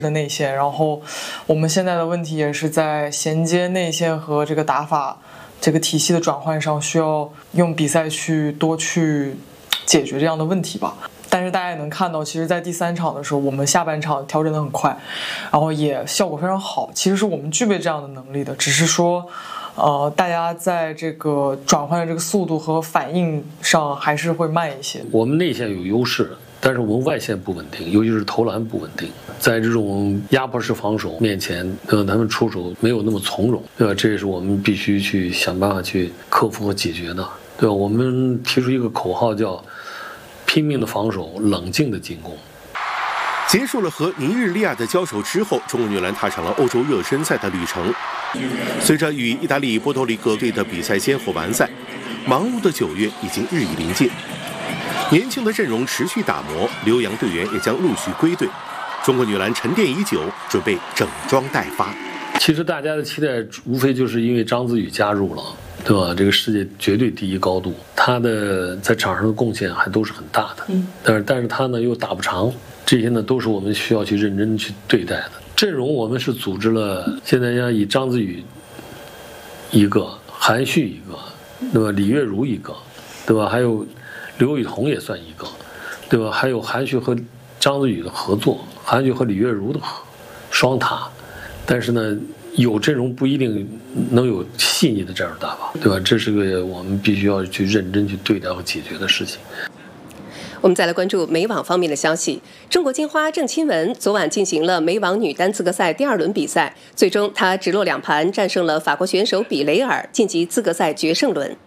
的内线，然后我们现在的问题也是在衔接内线和这个打法这个体系的转换上，需要用比赛去多去解决这样的问题吧。但是大家也能看到，其实在第3场的时候，我们下半场调整得很快，然后也效果非常好。其实是我们具备这样的能力的，只是说大家在这个转换的这个速度和反应上还是会慢一些。 我们内线有优势，但是我们外线不稳定，尤其是投篮不稳定，在这种压迫式防守面前，他们出手没有那么从容，对吧？这也是我们必须去想办法去克服和解决的，对吧？我们提出一个口号叫拼命的防守，冷静的进攻。 结束了和尼日利亚的交手之后，中国女篮踏上了欧洲热身赛的旅程。随着与意大利波多黎各队的比赛先后完赛，忙碌的9月已经日益临近。年轻的阵容持续打磨，留洋队员也将陆续归队。中国女篮沉淀已久，准备整装待发。 其实大家的期待无非就是因为章子怡加入了，对吧？这个世界绝对第一高度，她的在场上的贡献还都是很大的。但是她呢又打不长，这些呢都是我们需要去认真去对待的。阵容我们是组织了，现在要以章子怡一个，韩旭一个，对吧？李月如一个，对吧？还有刘雨桐也算一个，对吧？还有韩旭和章子怡的合作，韩旭和李月如的双塔。但是呢，有阵容不一定能有细腻的战术打法，对吧？这是个我们必须要去认真去对待和解决的事情。 我们再来关注美网方面的消息。中国金花郑钦文昨晚进行了美网女单资格赛第2轮比赛，最终她直落2盘战胜了法国选手比雷尔，晋级资格赛决胜轮。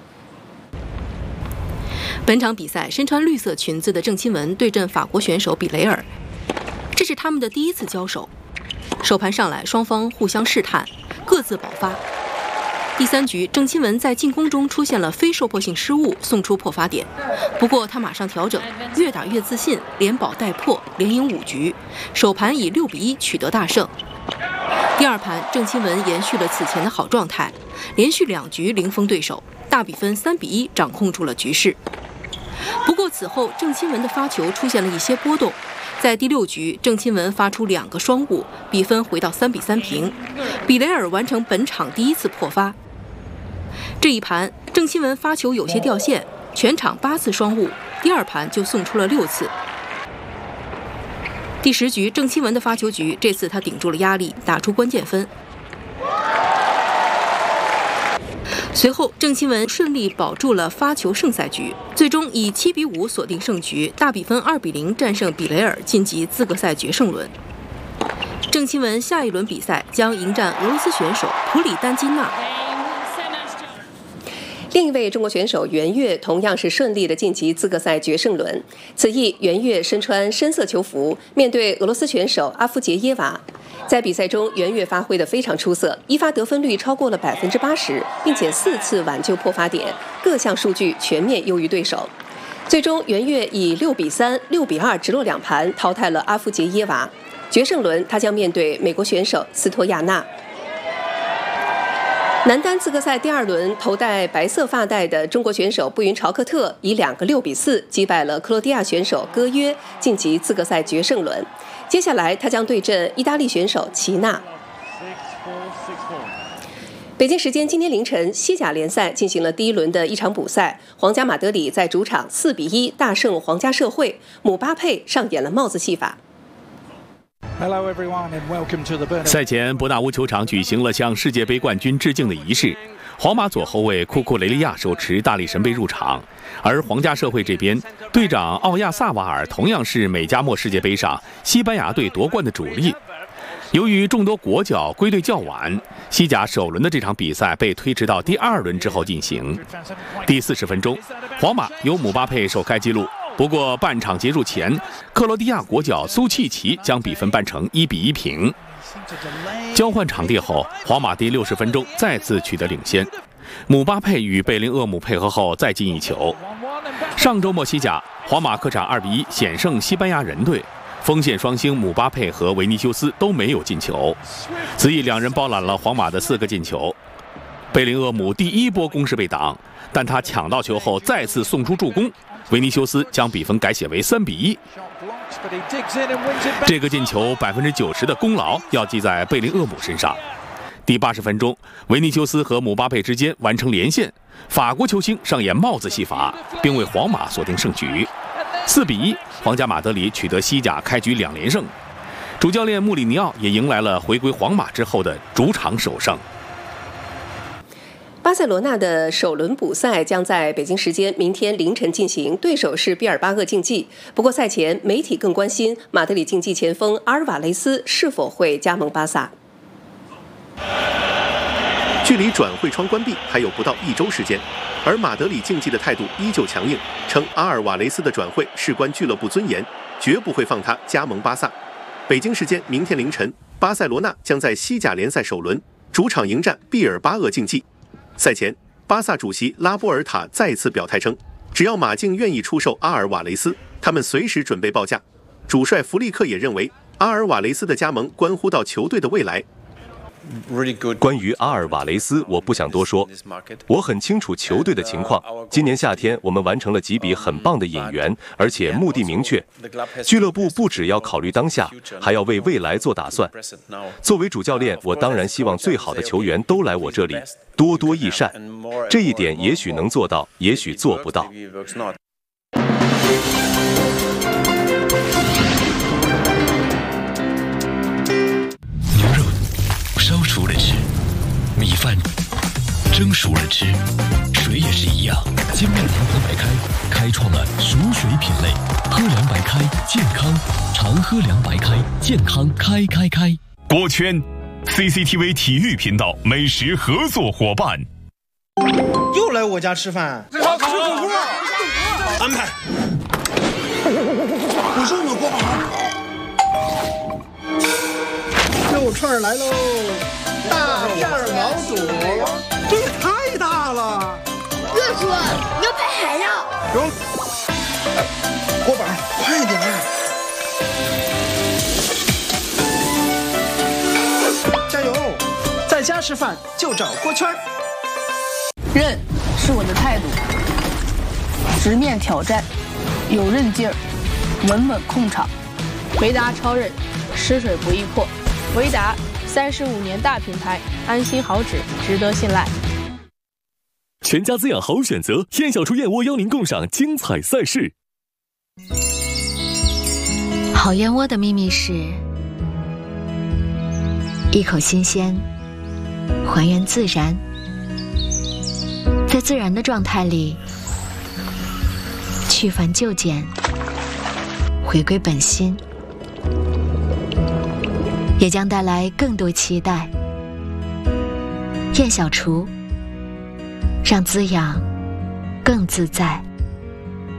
本场比赛，身穿绿色裙子的郑钦文对阵法国选手比雷尔，这是他们的第1次交手。首盘上来，双方互相试探，各自爆发。第3局，郑钦文在进攻中出现了非受迫性失误，送出破发点。不过他马上调整，越打越自信，连保带破，连赢5局。首盘以6比1取得大胜。第2盘，郑钦文延续了此前的好状态，连续2局零封对手，大比分3比1掌控住了局势。不过此后，郑钦文的发球出现了一些波动。在第6局，郑钦文发出2个双误，比分回到3比3平。比雷尔完成本场第1次破发。这一盘，郑钦文发球有些掉线，全场8次双误，第2盘就送出了6次。第10局，郑钦文的发球局，这次他顶住了压力，打出关键分。随后，郑钦文顺利保住了发球胜赛局，最终以7比5锁定胜局，大比分2比0战胜比雷尔，晋级资格赛决胜轮。郑钦文下一轮比赛将迎战俄罗斯选手普里丹金娜。 另一位中国选手袁悦同样是顺利的晋级资格赛决胜轮。此役，袁悦身穿深色球服，面对俄罗斯选手阿夫杰耶娃。在比赛中，袁悦发挥得非常出色，一发得分率超过了80%，并且4次挽救破发点，各项数据全面优于对手。最终，袁悦以6比3、6比2直落2盘淘汰了阿夫杰耶娃。决胜轮，他将面对美国选手斯托亚纳。男单资格赛第2轮，头戴白色发带的中国选手布云朝克特以2个6比4击败了克罗地亚选手戈约，晋级资格赛决胜轮。接下来，他将对阵意大利选手齐娜。北京时间今天凌晨，西甲联赛进行了第1轮的一场补赛，皇家马德里在主场4比1大胜皇家社会，姆巴佩上演了帽子戏法。 赛前，伯纳乌球场举行了向世界杯冠军致敬的仪式。皇马左后卫库库雷利亚手持大力神杯入场，而皇家社会这边，队长奥亚萨瓦尔同样是美加墨世界杯上西班牙队夺冠的主力。由于众多国脚归队较晚，西甲首轮的这场比赛被推迟到第2轮之后进行。第40分钟，皇马由姆巴佩首开纪录。不过半场结束前，克罗地亚国脚苏契奇将比分扳成1比1平。交换场地后，皇马第60分钟再次取得领先，姆巴佩与贝林厄姆配合后再进1球。上周末西甲，皇马客场2比1险胜西班牙人队，锋线双星姆巴佩和维尼修斯都没有进球，此役2人包揽了皇马的4个进球。贝林厄姆第1波攻势被挡，但他抢到球后再次送出助攻， 维尼修斯将比分改写为3-1。这个进球90%的功劳要记在贝林厄姆身上。第80分钟，维尼修斯和姆巴佩之间完成连线，法国球星上演帽子戏法，并为皇马锁定胜局。4-1，皇家马德里取得西甲开局2连胜。主教练穆里尼奥也迎来了回归皇马之后的主场首胜。 巴塞罗那的首轮补赛将在北京时间明天凌晨进行，对手是毕尔巴鄂竞技。不过赛前，媒体更关心马德里竞技前锋阿尔瓦雷斯是否会加盟巴萨。 距离转会窗关闭还有不到1周时间，而马德里竞技的态度依旧强硬，称阿尔瓦雷斯的转会事关俱乐部尊严，绝不会放他加盟巴萨。北京时间明天凌晨，巴塞罗那将在西甲联赛首轮主场迎战毕尔巴鄂竞技。赛前，巴萨主席拉波尔塔再次表态称，只要马竞愿意出售阿尔瓦雷斯，他们随时准备报价。主帅弗利克也认为，阿尔瓦雷斯的加盟关乎到球队的未来。 关于阿尔瓦雷斯，我不想多说。我很清楚球队的情况。今年夏天，我们完成了几笔很棒的引援，而且目的明确。俱乐部不只要考虑当下，还要为未来做打算。作为主教练，我当然希望最好的球员都来我这里，多多益善。这一点也许能做到，也许做不到。 烧熟了吃，米饭蒸熟了吃，水也是一样。金麦堂和白开开创了熟水品类，喝凉白开健康，常喝凉白开健康开。 锅圈 CCTV 体育频道美食合作伙伴。 又来我家吃饭，吃火锅，安排。我说我锅肉串来喽，大片毛肚，这也太大了。 热叔，你要拍海料。 中，锅板，快点！加油！在家吃饭就找锅圈。 韧是我的态度，直面挑战，有韧劲儿，稳稳控场。维达超韧，湿水不易破。维达35年大品牌，安心好纸，值得信赖。 全家滋养好选择，燕小厨燕窝邀您共赏精彩赛事。 好燕窝的秘密是一口新鲜，还原自然，在自然的状态里去繁就简，回归本心，也将带来更多期待。燕小厨，让滋养更自在。